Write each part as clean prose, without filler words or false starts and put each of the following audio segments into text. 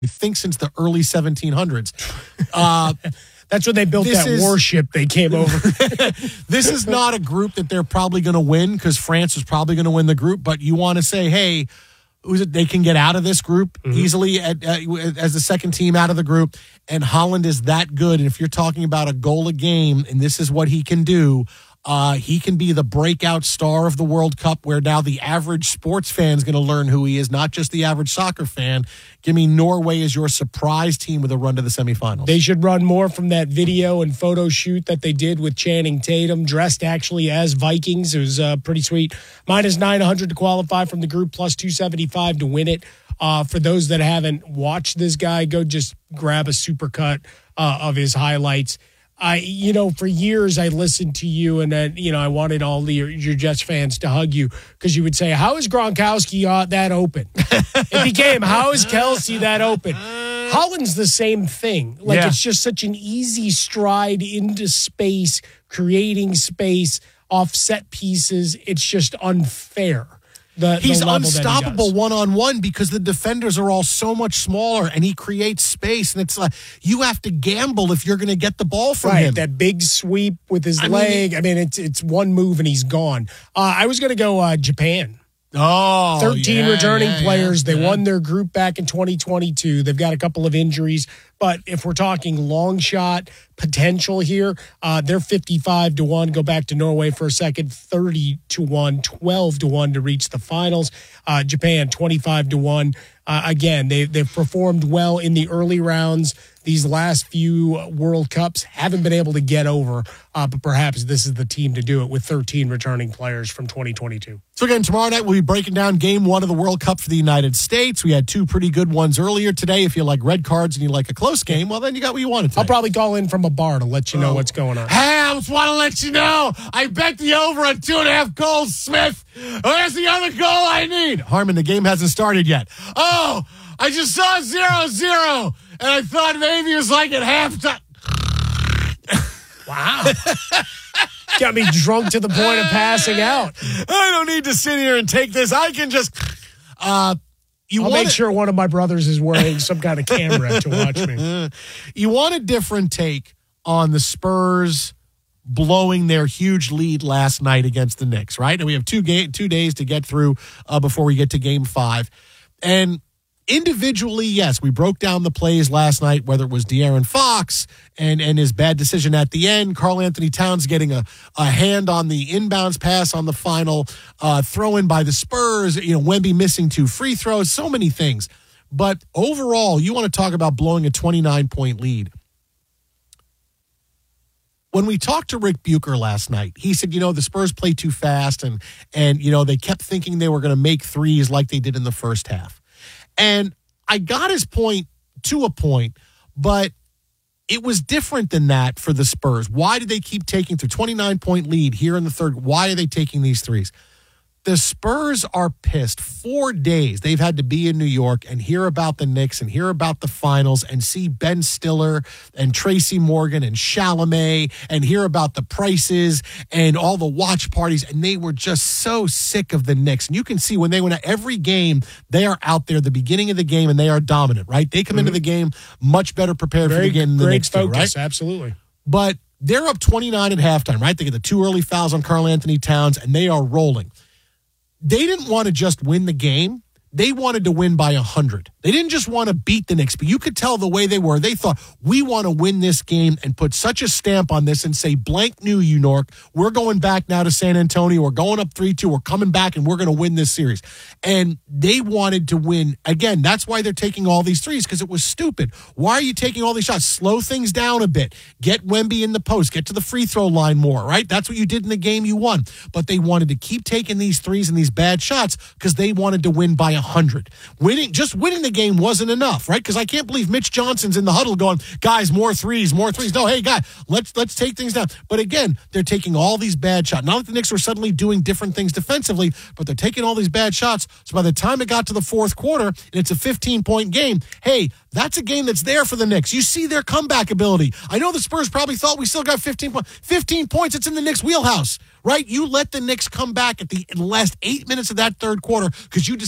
I think since the early 1700s. That's when they built that warship they came over. This is not a group that they're probably going to win because France is probably going to win the group. But you want to say, hey, they can get out of this group easily as the second team out of the group. And Haaland is that good. And if you're talking about a goal a game, and this is what he can do, he can be the breakout star of the World Cup where now the average sports fan is going to learn who he is, not just the average soccer fan. Give me Norway as your surprise team with a run to the semifinals. They should run more from that video and photo shoot that they did with Channing Tatum, dressed actually as Vikings. It was pretty sweet. Minus 900 to qualify from the group, plus 275 to win it. For those that haven't watched this guy, go just grab a supercut of his highlights. For years I listened to you and then, I wanted all your Jets fans to hug you because you would say, how is Gronkowski that open? It became, how is Kelsey that open? Haaland's the same thing. It's just such an easy stride into space, creating space, off set pieces. It's just unfair. He's unstoppable one-on-one because the defenders are all so much smaller and he creates space. And it's like you have to gamble if you're going to get the ball from him. That big sweep with his leg. It's one move and he's gone. I was going to go Japan. 13 returning players. They won their group back in 2022. They've got a couple of injuries. But if we're talking long shot potential here, they're 55-1. Go back to Norway for a second. 30-1, 12-1 to reach the finals. Japan 25-1. Again, they've performed well in the early rounds. These last few World Cups haven't been able to get over, but perhaps this is the team to do it with 13 returning players from 2022. So again, tomorrow night we'll be breaking down game 1 of the World Cup for the United States. We had 2 pretty good ones earlier today. If you like red cards and you like a close game, well, then you got what you wanted today. I'll probably call in from a bar to let you know what's going on. Hey, I just want to let you know, I bet the over on 2.5 goals, Smith. Where's the other goal I need? Harmon, the game hasn't started yet. Oh, I just saw 0-0, and I thought maybe it was like at halftime. Wow. Got me drunk to the point of passing out. I don't need to sit here and take this. I can just... I'll make sure one of my brothers is wearing some kind of camera to watch me. You want a different take on the Spurs blowing their huge lead last night against the Knicks, right? And we have 2 days to get through before we get to Game 5. And individually, yes, we broke down the plays last night, whether it was De'Aaron Fox and his bad decision at the end, Karl Anthony Towns getting a hand on the inbounds pass on the final throw in by the Spurs, Wemby missing 2 free throws, so many things. But overall, you want to talk about blowing a 29-point lead. When we talked to Rick Bucher last night, he said, the Spurs play too fast and they kept thinking they were going to make threes like they did in the first half. And I got his point to a point, but it was different than that for the Spurs. Why did they keep taking through 29-point lead here in the third? Why are they taking these threes? The Spurs are pissed. 4 days they've had to be in New York and hear about the Knicks and hear about the finals and see Ben Stiller and Tracy Morgan and Chalamet and hear about the prices and all the watch parties. And they were just so sick of the Knicks. And you can see when they win every game, they are out there at the beginning of the game and they are dominant, right? They come into the game much better prepared for the game than the Knicks do, right? Absolutely. But they're up 29 at halftime, right? They get the 2 early fouls on Karl Anthony Towns and they are rolling. They didn't want to just win the game. They wanted to win by 100. They didn't just want to beat the Knicks, but you could tell the way they were. They thought, we want to win this game and put such a stamp on this and say, blank new, New York. We're going back now to San Antonio. We're going up 3-2. We're coming back, and we're going to win this series. And they wanted to win. Again, that's why they're taking all these threes, because it was stupid. Why are you taking all these shots? Slow things down a bit. Get Wemby in the post. Get to the free throw line more, right? That's what you did in the game you won. But they wanted to keep taking these threes and these bad shots because they wanted to win by 100. Just winning the game wasn't enough, right? Because I can't believe Mitch Johnson's in the huddle going, guys, more threes. No, hey, guy, let's take things down. But again, they're taking all these bad shots. Not that the Knicks were suddenly doing different things defensively, but they're taking all these bad shots. So by the time it got to the fourth quarter, and it's a 15-point game, hey, that's a game that's there for the Knicks. You see their comeback ability. I know the Spurs probably thought we still got 15 points. 15 points, it's in the Knicks' wheelhouse, right? You let the Knicks come back at the last 8 minutes of that third quarter because you decided we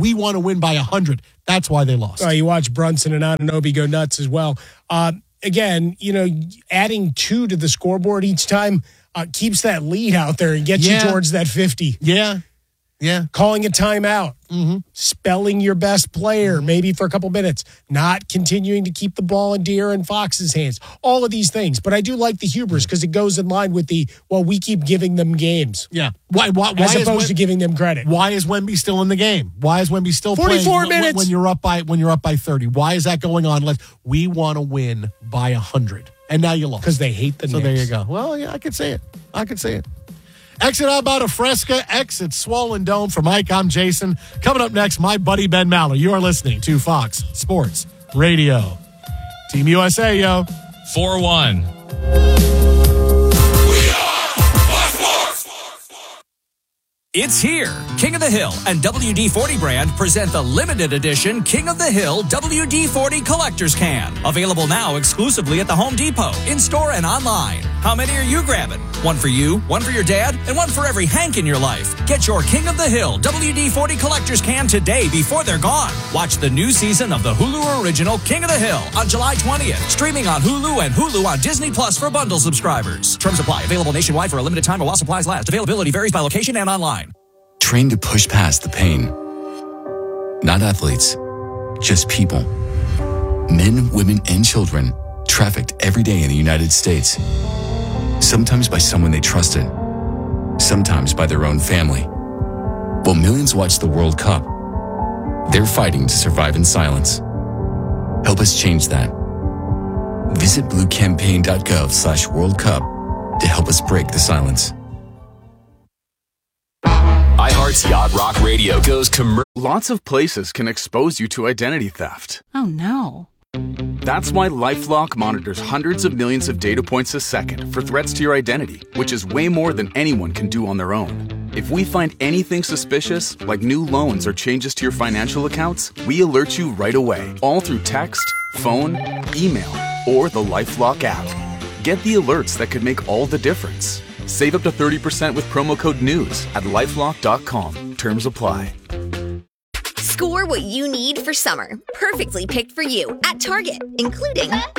we want to win by 100. That's why they lost. You watch Brunson and Anunoby go nuts as well. Again, adding 2 to the scoreboard each time keeps that lead out there and gets you towards that 50. Yeah. Calling a timeout. Spelling your best player, maybe for a couple minutes. Not continuing to keep the ball in De'Aaron Fox's hands. All of these things. But I do like the hubris because it goes in line with we keep giving them games. Yeah. Why as opposed to giving them credit. Why is Wemby still in the game? Why is Wemby still 44 playing minutes when you're up by 30? Why is that going on? We want to win by 100. And now you lost. Because they hate the Knicks. So there you go. Well, yeah, I could say it. Exit out about a Fresca, exit Swollen Dome. For Mike, I'm Jason. Coming up next, my buddy Ben Maller. You are listening to Fox Sports Radio. Team USA, yo. 4-1. It's here. King of the Hill and WD-40 brand present the limited edition King of the Hill WD-40 Collector's Can. Available now exclusively at the Home Depot, in-store and online. How many are you grabbing? One for you, one for your dad, and one for every Hank in your life. Get your King of the Hill WD-40 Collector's Can today before they're gone. Watch the new season of the Hulu original King of the Hill on July 20th. Streaming on Hulu and Hulu on Disney Plus for bundle subscribers. Terms apply. Available nationwide for a limited time while supplies last. Availability varies by location and online. Trained to push past the pain. Not athletes, just people. Men, women, and children trafficked every day in the United States. Sometimes by someone they trusted, sometimes by their own family. While millions watch the World Cup, they're fighting to survive in silence. Help us change that. Visit bluecampaign.gov/World Cup to help us break the silence. iHeart's Yacht Rock Radio goes commercial. Lots of places can expose you to identity theft. Oh, no. That's why LifeLock monitors hundreds of millions of data points a second for threats to your identity, which is way more than anyone can do on their own. If we find anything suspicious, like new loans or changes to your financial accounts, we alert you right away, all through text, phone, email, or the LifeLock app. Get the alerts that could make all the difference. Save up to 30% with promo code NEWS at LifeLock.com. Terms apply. Score what you need for summer. Perfectly picked for you at Target, including Up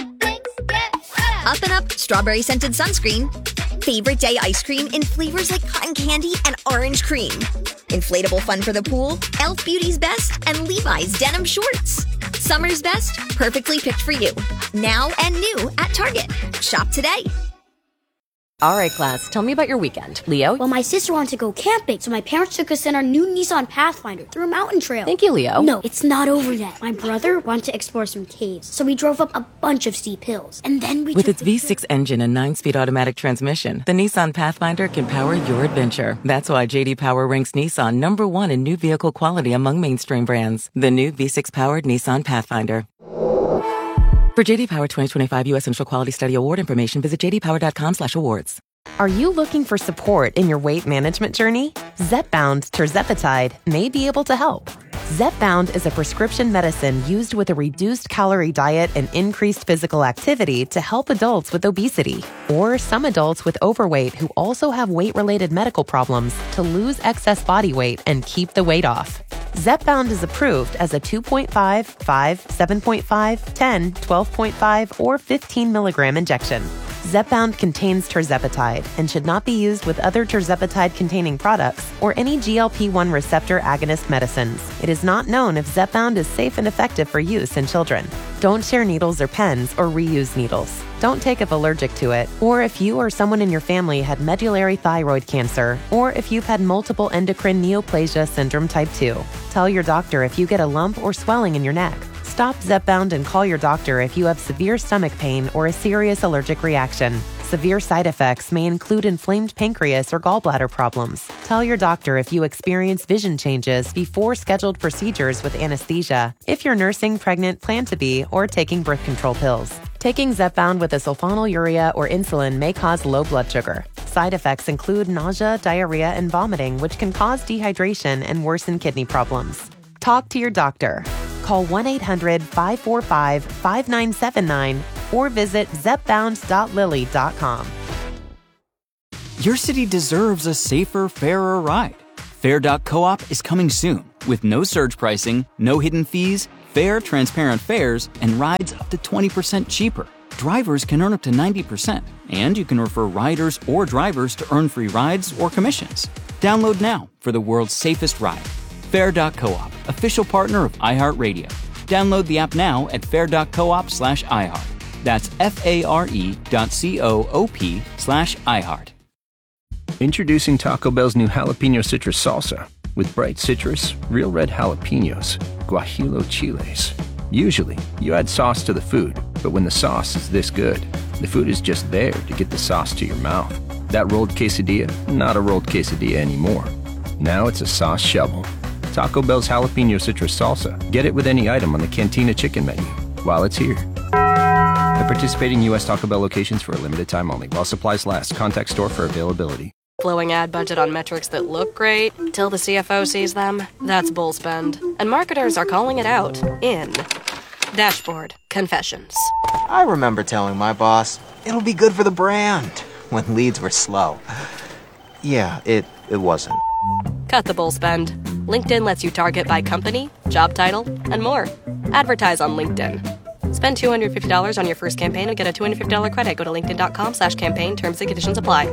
and Up Strawberry Scented Sunscreen, Favorite Day Ice Cream in flavors like cotton candy and orange cream, Inflatable Fun for the Pool, Elf Beauty's Best, and Levi's Denim Shorts. Summer's best, perfectly picked for you. Now and new at Target. Shop today. All right, class, tell me about your weekend. Leo? Well, my sister wanted to go camping, so my parents took us in our new Nissan Pathfinder through a mountain trail. Thank you, Leo. No, it's not over yet. My brother wanted to explore some caves, so we drove up a bunch of steep hills. And then With its V6 engine and 9-speed automatic transmission, the Nissan Pathfinder can power your adventure. That's why J.D. Power ranks Nissan #1 in new vehicle quality among mainstream brands. The new V6-powered Nissan Pathfinder. For J.D. Power 2025 U.S. Central Quality Study Award information, visit jdpower.com/awards. Are you looking for support in your weight management journey? Zepbound tirzepatide may be able to help. Zepbound is a prescription medicine used with a reduced calorie diet and increased physical activity to help adults with obesity or some adults with overweight who also have weight-related medical problems to lose excess body weight and keep the weight off. Zepbound is approved as a 2.5, 5, 7.5, 10, 12.5, or 15 milligram injection. Zepbound contains tirzepatide and should not be used with other tirzepatide-containing products or any GLP-1 receptor agonist medicines. It is not known if Zepbound is safe and effective for use in children. Don't share needles or pens or reuse needles. Don't take if allergic to it, or if you or someone in your family had medullary thyroid cancer, or if you've had multiple endocrine neoplasia syndrome type 2. Tell your doctor if you get a lump or swelling in your neck. Stop Zepbound and call your doctor if you have severe stomach pain or a serious allergic reaction. Severe side effects may include inflamed pancreas or gallbladder problems. Tell your doctor if you experience vision changes before scheduled procedures with anesthesia, if you're nursing, pregnant, plan to be, or taking birth control pills. Taking Zepbound with a sulfonylurea or insulin may cause low blood sugar. Side effects include nausea, diarrhea, and vomiting, which can cause dehydration and worsen kidney problems. Talk to your doctor. Call 1-800-545-5979 or visit zepbound.lily.com. Your city deserves a safer, fairer ride. Fair.coop is coming soon with no surge pricing, no hidden fees, fair, transparent fares, and rides up to 20% cheaper. Drivers can earn up to 90%, and you can refer riders or drivers to earn free rides or commissions. Download now for the world's safest ride. Fair.coop, official partner of iHeartRadio. Download the app now at fair.coop/iHeart. That's FARE.coop/iHeart. Introducing Taco Bell's new Jalapeno Citrus Salsa. With bright citrus, real red jalapenos, guajillo chiles. Usually, you add sauce to the food, but when the sauce is this good, the food is just there to get the sauce to your mouth. That rolled quesadilla, not a rolled quesadilla anymore. Now it's a sauce shovel. Taco Bell's Jalapeno Citrus Salsa. Get it with any item on the Cantina Chicken menu while it's here. At participating U.S. Taco Bell locations for a limited time only. While supplies last. Contact store for availability. Blowing ad budget on metrics that look great till the CFO sees them. That's bull spend. And marketers are calling it out in Dashboard Confessions. I remember telling my boss, it'll be good for the brand, when leads were slow. Yeah, it wasn't. Cut the bull spend. LinkedIn lets you target by company, job title, and more. Advertise on LinkedIn. Spend $250 on your first campaign and get a $250 credit. Go to linkedin.com/campaign. Terms and conditions apply.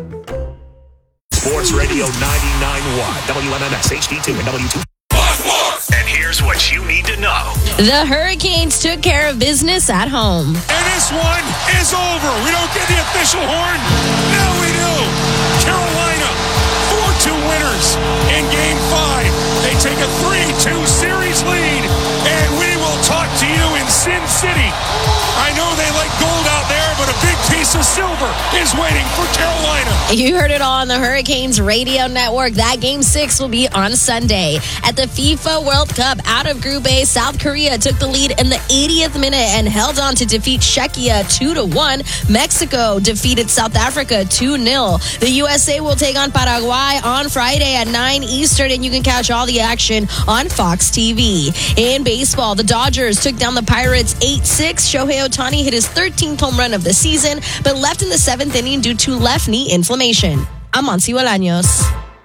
Sports Radio 99.1, WMMS, HD2, and W2. And here's what you need to know. The Hurricanes took care of business at home. And this one is over. We don't get the official horn. Now we do. Carolina, 4-2 winners in Game 5. They take a 3-2 series lead. And we will talk to you in Sin City. I know they like gold out there, but a big piece of silver is waiting for Carolina. You heard it all on the Hurricanes Radio Network. That Game 6 will be on Sunday. At the FIFA World Cup, out of Group A, South Korea took the lead in the 80th minute and held on to defeat Czechia 2-1. Mexico defeated South Africa 2-0. The USA will take on Paraguay on Friday at 9 Eastern, and you can catch all the action on Fox TV. In baseball, the Dodgers took down the Pirates 8-6. Shohei Ohtani hit his 13th home run of the season, but left in the 7th inning due to left knee inflammation. I'm Monty Bolaños.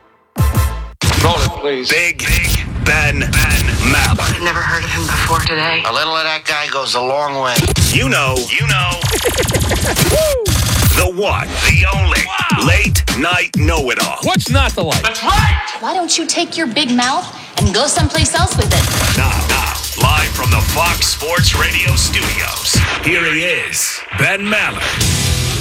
Roll it, please. Big Ben Maller. I've never heard of him before today. A little of that guy goes a long way. You know. The one, the only, late night know-it-all. What's not the light? That's right! Why don't you take your big mouth and go someplace else with it? Now, live from the Fox Sports Radio studios, here he is, Ben Maller.